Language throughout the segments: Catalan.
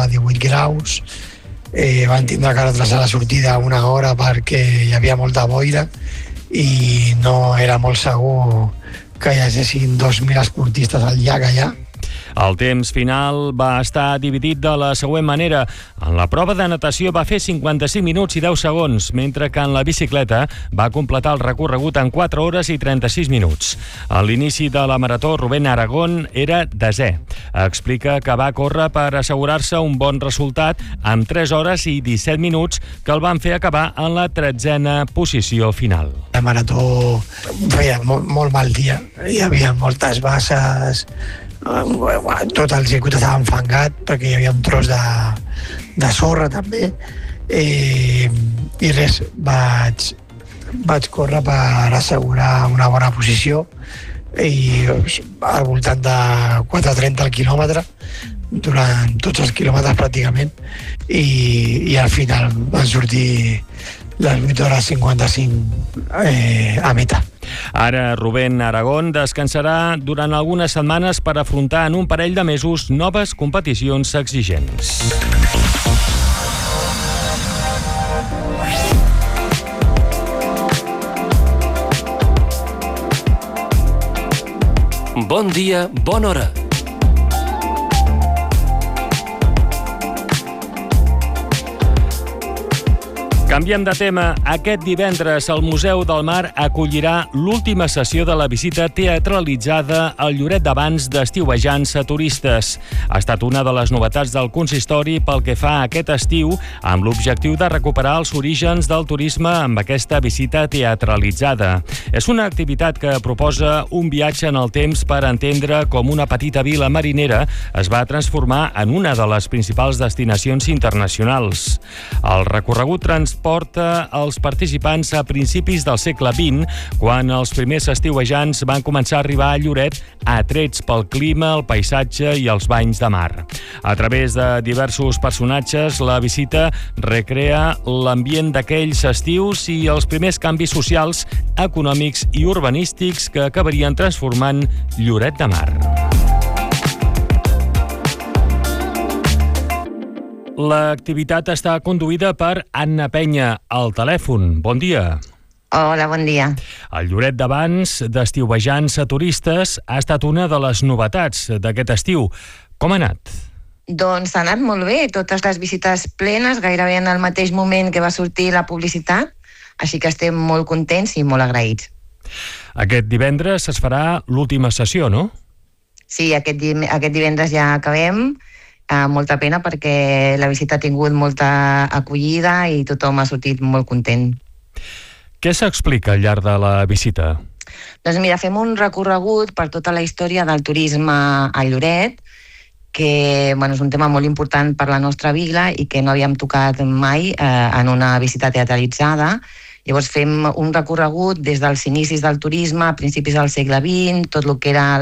a 18 graus. Van tindre que retrasar la sortida una hora perquè hi havia molta boira i no era molt segur que hi haguessin 2.000 esportistes al llac allà. El temps final va estar dividit de la següent manera. En la prova de natació va fer 55 minuts i 10 segons, mentre que en la bicicleta va completar el recorregut en 4 hores i 36 minuts. A l'inici de la marató, Rubén Aragón era desè. Explica que va córrer per assegurar-se un bon resultat amb 3 hores i 17 minuts que el van fer acabar en la 13a posició final. La marató feia molt mal dia. Hi havia moltes basses, tot el circuit estava enfangat perquè hi havia un tros de sorra també i res, vaig córrer per assegurar una bona posició i al voltant de 4:30 al quilòmetre durant tots els quilòmetres pràcticament i al final van sortir les 8 hores 55 a meta. Ara Rubén Aragón descansarà durant algunes setmanes per afrontar en un parell de mesos noves competicions exigents. Bon dia, bona hora. Canviem de tema. Aquest divendres el Museu del Mar acollirà l'última sessió de la visita teatralitzada al Lloret de Bans d'estiuejants a turistes. Ha estat una de les novetats del consistori pel que fa a aquest estiu, amb l'objectiu de recuperar els orígens del turisme amb aquesta visita teatralitzada. És una activitat que proposa un viatge en el temps per entendre com una petita vila marinera es va transformar en una de les principals destinacions internacionals. El recorregut transporta els participants a principis del segle XX, quan els primers estiuejants van començar a arribar a Lloret atrets pel clima, el paisatge i els banys de mar. A través de diversos personatges, la visita recrea l'ambient d'aquells estius i els primers canvis socials, econòmics i urbanístics que acabarien transformant Lloret de Mar. L'activitat està conduïda per Anna Penya, al telèfon. Bon dia. Hola, bon dia. El Lloret de Bans d'estiuejants a turistes ha estat una de les novetats d'aquest estiu. Com ha anat? Doncs ha anat molt bé, totes les visites plenes, gairebé en el mateix moment que va sortir la publicitat, així que estem molt contents i molt agraïts. Aquest divendres es farà l'última sessió, no? Sí, aquest divendres ja acabem. Molta pena perquè la visita ha tingut molta acollida i tothom ha sortit molt content. Què s'explica al llarg de la visita? Doncs mira, fem un recorregut per tota la història del turisme a Lloret, que és un tema molt important per la nostra vila i que no havíem tocat mai en una visita teatralitzada. Llavors fem un recorregut des dels inicis del turisme, a principis del segle XX, tot el que era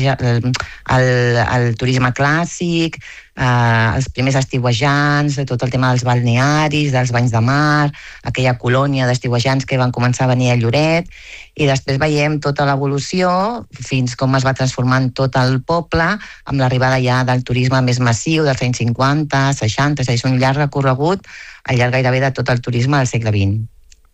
el turisme clàssic, els primers estiuejants, tot el tema dels balnearis, dels banys de mar, aquella colònia d'estiuejants que van començar a venir a Lloret, i després veiem tota l'evolució fins com es va transformant tot el poble amb l'arribada ja del turisme més massiu dels anys 50, 60, és un llarg recorregut al llarg gairebé de tot el turisme del segle XX.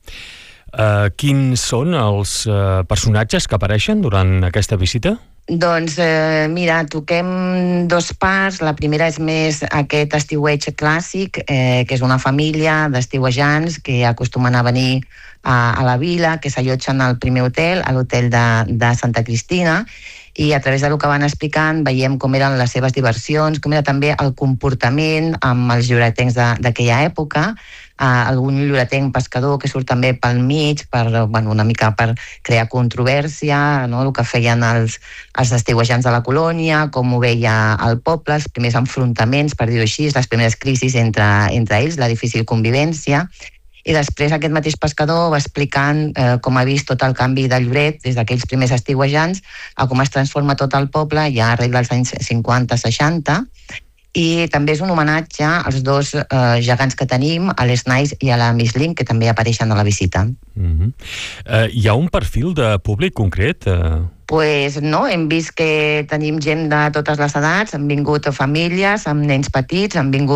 Quins són els personatges que apareixen durant aquesta visita? Doncs mira, toquem dos parts. La primera és més aquest estiueig clàssic, que és una família d'estiuejants que acostumen a venir a la vila, que s'allotgen al primer hotel, a l'hotel de Santa Cristina, i a través del que van explicant veiem com eren les seves diversions, com era també el comportament amb els lloretencs d'aquella època, algun lloretenc pescador que surt també pel mig una mica per crear controvèrsia, no? El que feien els estiuejants de la colònia, com ho veia el poble, els primers enfrontaments, per dir-ho així, les primeres crisis entre ells, la difícil convivència. I després aquest mateix pescador va explicant com ha vist tot el canvi de Lloret des d'aquells primers estiuejants a com es transforma tot el poble ja arrel dels anys 50-60, i també és un homenatge als dos gegants que tenim, a l'Snais i a la Michelin, que també apareixen a la visita. Hi ha un perfil de públic concret? Pues no, hem vist que tenim gent de totes les edats, han vingut famílies amb nens petits, han vingut